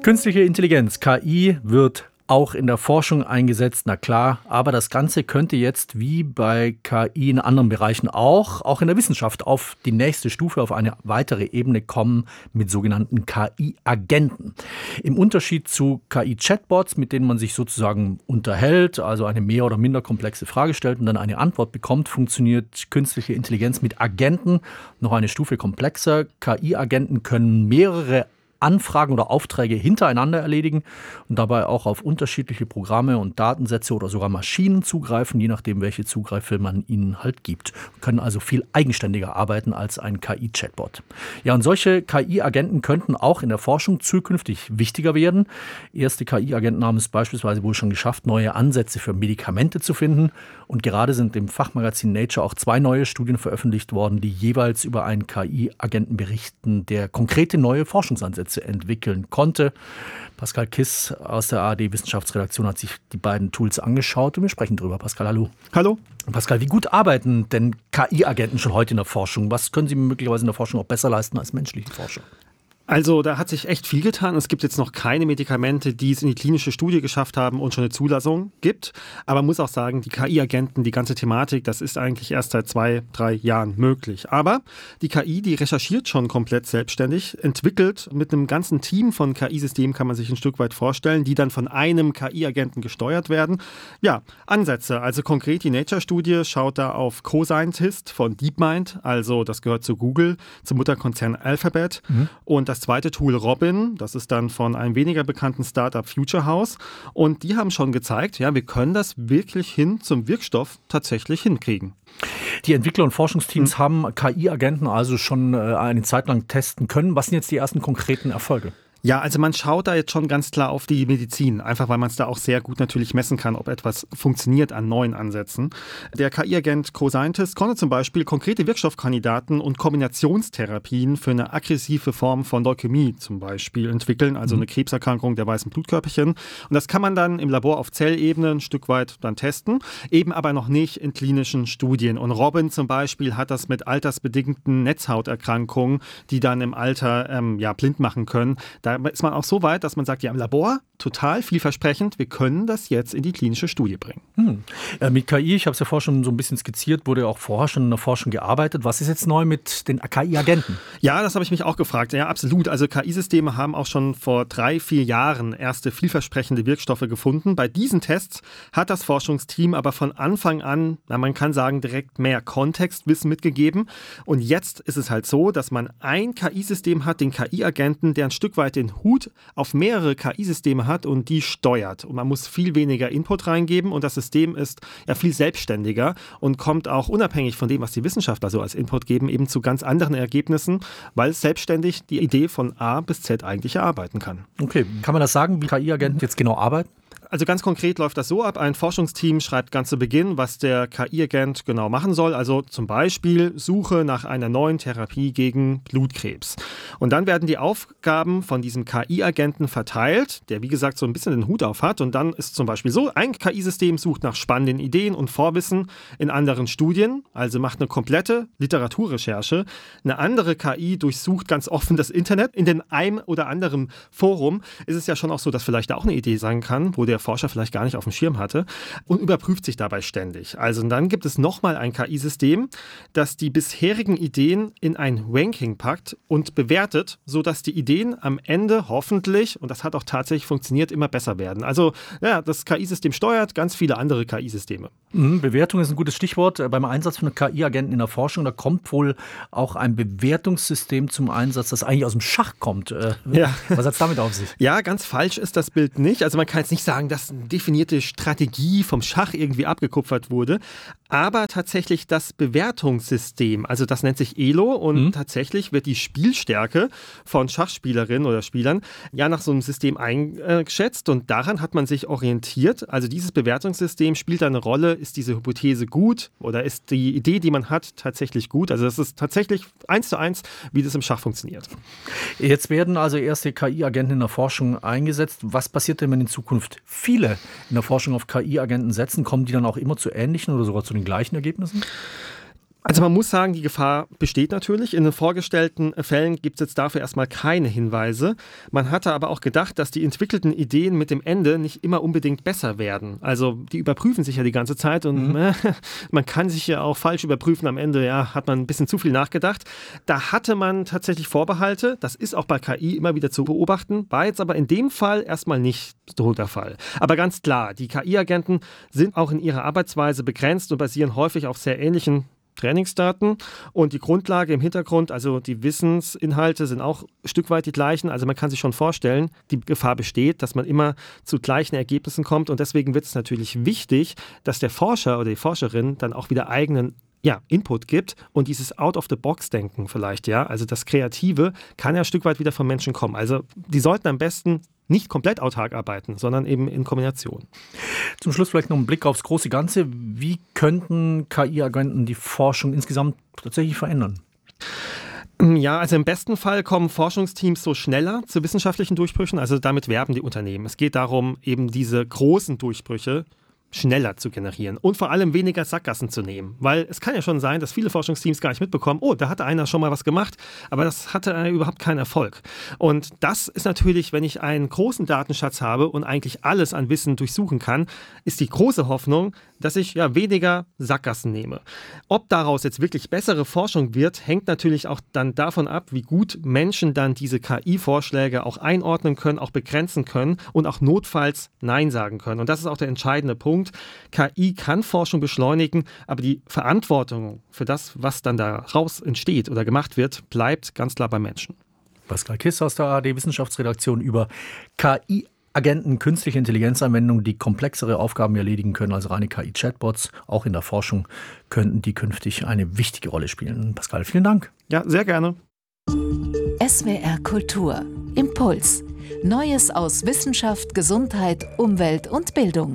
Künstliche Intelligenz, KI, wird auch in der Forschung eingesetzt, na klar, aber das Ganze könnte jetzt wie bei KI in anderen Bereichen auch in der Wissenschaft auf die nächste Stufe, auf eine weitere Ebene kommen mit sogenannten KI-Agenten. Im Unterschied zu KI-Chatbots, mit denen man sich sozusagen unterhält, also eine mehr oder minder komplexe Frage stellt und dann eine Antwort bekommt, funktioniert künstliche Intelligenz mit Agenten noch eine Stufe komplexer. KI-Agenten können mehrere Anfragen oder Aufträge hintereinander erledigen und dabei auch auf unterschiedliche Programme und Datensätze oder sogar Maschinen zugreifen, je nachdem, welche Zugreife man ihnen halt gibt. Können also viel eigenständiger arbeiten als ein KI-Chatbot. Ja, und solche KI-Agenten könnten auch in der Forschung zukünftig wichtiger werden. Erste KI-Agenten haben es beispielsweise wohl schon geschafft, neue Ansätze für Medikamente zu finden. Und gerade sind im Fachmagazin Nature auch 2 neue Studien veröffentlicht worden, die jeweils über einen KI-Agenten berichten, der konkrete neue Forschungsansätze entwickeln konnte. Pascal Kiss aus der ARD-Wissenschaftsredaktion hat sich die beiden Tools angeschaut und wir sprechen drüber. Pascal, hallo. Hallo. Pascal, wie gut arbeiten denn KI-Agenten schon heute in der Forschung? Was können sie möglicherweise in der Forschung auch besser leisten als menschliche Forscher? Also da hat sich echt viel getan. Es gibt jetzt noch keine Medikamente, die es in die klinische Studie geschafft haben und schon eine Zulassung gibt. Aber man muss auch sagen, die KI-Agenten, die ganze Thematik, das ist eigentlich erst seit 2-3 Jahren möglich. Aber die KI, die recherchiert schon komplett selbstständig, entwickelt mit einem ganzen Team von KI-Systemen, kann man sich ein Stück weit vorstellen, die dann von einem KI-Agenten gesteuert werden. Ja, Ansätze. Also konkret die Nature-Studie schaut da auf Co-Scientist von DeepMind, also das gehört zu Google, zum Mutterkonzern Alphabet. Und das zweite Tool Robin, das ist dann von einem weniger bekannten Startup Future House. Und die haben schon gezeigt, ja, wir können das wirklich hin zum Wirkstoff tatsächlich hinkriegen. Die Entwickler und Forschungsteams haben KI-Agenten also schon eine Zeit lang testen können. Was sind jetzt die ersten konkreten Erfolge? Ja, also man schaut da jetzt schon ganz klar auf die Medizin, einfach weil man es da auch sehr gut natürlich messen kann, ob etwas funktioniert an neuen Ansätzen. Der KI-Agent Co-Scientist konnte zum Beispiel konkrete Wirkstoffkandidaten und Kombinationstherapien für eine aggressive Form von Leukämie zum Beispiel entwickeln, also eine Krebserkrankung der weißen Blutkörperchen. Und das kann man dann im Labor auf Zellebene ein Stück weit dann testen, eben aber noch nicht in klinischen Studien. Und Robin zum Beispiel hat das mit altersbedingten Netzhauterkrankungen, die dann im Alter blind machen können. Da ist man auch so weit, dass man sagt, ja, im Labor total vielversprechend, wir können das jetzt in die klinische Studie bringen. Mit KI, ich habe es ja vorher schon so ein bisschen skizziert, wurde ja auch vorher schon in der Forschung gearbeitet. Was ist jetzt neu mit den KI-Agenten? Ja, das habe ich mich auch gefragt. Ja, absolut. Also KI-Systeme haben auch schon vor 3-4 Jahren erste vielversprechende Wirkstoffe gefunden. Bei diesen Tests hat das Forschungsteam aber von Anfang an, man kann sagen, direkt mehr Kontextwissen mitgegeben. Und jetzt ist es halt so, dass man ein KI-System hat, den KI-Agenten, der ein Stück weit den Hut auf mehrere KI-Systeme hat und die steuert. Und man muss viel weniger Input reingeben und das System ist ja viel selbstständiger und kommt auch unabhängig von dem, was die Wissenschaftler so als Input geben, eben zu ganz anderen Ergebnissen, weil es selbstständig die Idee von A bis Z eigentlich erarbeiten kann. Okay, kann man das sagen, wie KI-Agenten jetzt genau arbeiten? Also ganz konkret läuft das so ab, ein Forschungsteam schreibt ganz zu Beginn, was der KI-Agent genau machen soll. Also zum Beispiel Suche nach einer neuen Therapie gegen Blutkrebs. Und dann werden die Aufgaben von diesem KI-Agenten verteilt, der wie gesagt so ein bisschen den Hut auf hat. Und dann ist zum Beispiel so, ein KI-System sucht nach spannenden Ideen und Vorwissen in anderen Studien, also macht eine komplette Literaturrecherche. Eine andere KI durchsucht ganz offen das Internet. In dem einen oder anderen Forum ist es ja schon auch so, dass vielleicht da auch eine Idee sein kann, wo der Forscher vielleicht gar nicht auf dem Schirm hatte und überprüft sich dabei ständig. Also dann gibt es nochmal ein KI-System, das die bisherigen Ideen in ein Ranking packt und bewertet, sodass die Ideen am Ende hoffentlich, und das hat auch tatsächlich funktioniert, immer besser werden. Also ja, das KI-System steuert ganz viele andere KI-Systeme. Bewertung ist ein gutes Stichwort. Beim Einsatz von KI-Agenten in der Forschung, da kommt wohl auch ein Bewertungssystem zum Einsatz, das eigentlich aus dem Schach kommt. Ja. Was hat es damit auf sich? Ja, ganz falsch ist das Bild nicht. Also man kann jetzt nicht sagen, dass eine definierte Strategie vom Schach irgendwie abgekupfert wurde, aber tatsächlich das Bewertungssystem, also das nennt sich ELO und tatsächlich wird die Spielstärke von Schachspielerinnen oder Spielern ja nach so einem System eingeschätzt und daran hat man sich orientiert. Also dieses Bewertungssystem spielt da eine Rolle, ist diese Hypothese gut oder ist die Idee, die man hat, tatsächlich gut? Also das ist tatsächlich 1:1, wie das im Schach funktioniert. Jetzt werden also erste KI-Agenten in der Forschung eingesetzt. Was passiert denn, wenn in Zukunft viele in der Forschung auf KI-Agenten setzen? Kommen die dann auch immer zu ähnlichen oder sogar zu den gleichen Ergebnissen? Also man muss sagen, die Gefahr besteht natürlich. In den vorgestellten Fällen gibt es jetzt dafür erstmal keine Hinweise. Man hatte aber auch gedacht, dass die entwickelten Ideen mit dem Ende nicht immer unbedingt besser werden. Also die überprüfen sich ja die ganze Zeit und man kann sich ja auch falsch überprüfen. Am Ende hat man ein bisschen zu viel nachgedacht. Da hatte man tatsächlich Vorbehalte. Das ist auch bei KI immer wieder zu beobachten. War jetzt aber in dem Fall erstmal nicht so der Fall. Aber ganz klar, die KI-Agenten sind auch in ihrer Arbeitsweise begrenzt und basieren häufig auf sehr ähnlichen Trainingsdaten und die Grundlage im Hintergrund, also die Wissensinhalte sind auch ein Stück weit die gleichen. Also man kann sich schon vorstellen, die Gefahr besteht, dass man immer zu gleichen Ergebnissen kommt und deswegen wird es natürlich wichtig, dass der Forscher oder die Forscherin dann auch wieder eigenen Input gibt und dieses Out-of-the-Box-Denken vielleicht, also das Kreative kann ja ein Stück weit wieder vom Menschen kommen. Also die sollten am besten nicht komplett autark arbeiten, sondern eben in Kombination. Zum Schluss vielleicht noch ein Blick aufs große Ganze. Wie könnten KI-Agenten die Forschung insgesamt tatsächlich verändern? Ja, also im besten Fall kommen Forschungsteams so schneller zu wissenschaftlichen Durchbrüchen, also damit werben die Unternehmen. Es geht darum, eben diese großen Durchbrüche schneller zu generieren und vor allem weniger Sackgassen zu nehmen. Weil es kann ja schon sein, dass viele Forschungsteams gar nicht mitbekommen, da hatte einer schon mal was gemacht, aber das hatte überhaupt keinen Erfolg. Und das ist natürlich, wenn ich einen großen Datenschatz habe und eigentlich alles an Wissen durchsuchen kann, ist die große Hoffnung, dass ich weniger Sackgassen nehme. Ob daraus jetzt wirklich bessere Forschung wird, hängt natürlich auch dann davon ab, wie gut Menschen dann diese KI-Vorschläge auch einordnen können, auch begrenzen können und auch notfalls Nein sagen können. Und das ist auch der entscheidende Punkt. KI kann Forschung beschleunigen, aber die Verantwortung für das, was dann daraus entsteht oder gemacht wird, bleibt ganz klar beim Menschen. Pascal Kiss aus der ARD-Wissenschaftsredaktion über KI-Agenten, künstliche Intelligenzanwendungen, die komplexere Aufgaben erledigen können, also reine KI-Chatbots. Auch in der Forschung könnten die künftig eine wichtige Rolle spielen. Pascal, vielen Dank. Ja, sehr gerne. SWR Kultur. Impuls. Neues aus Wissenschaft, Gesundheit, Umwelt und Bildung.